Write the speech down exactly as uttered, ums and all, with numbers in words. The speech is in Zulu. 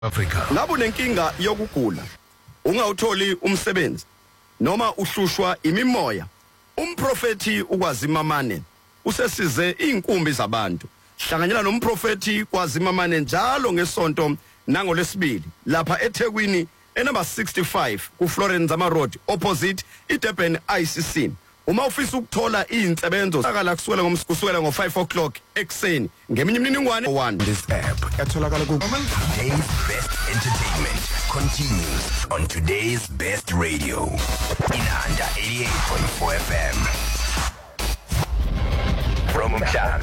Africa. Ngabe unenkinga yokugula, ungawutholi umsebenzi noma uhlushwa imimoya, umprofeti ukwazimamane usesize inkumbi zabantu. Hlanganyela nomprofeti kwazimamane njalo ngesonto nangolesibili lapha eThekwini enumber sixty-five ku Florence Zama Road opposite iDurban I C C. Uma ufisa ukuthola izinsebenzo akala kusukela ngomsukusukela ngo five o'clock ekseni ngeminye imininingwane one. This app etholakala ku Today's Best Entertainment continues on Today's Best Radio in under eighty-eight point four F M from Umhlanga.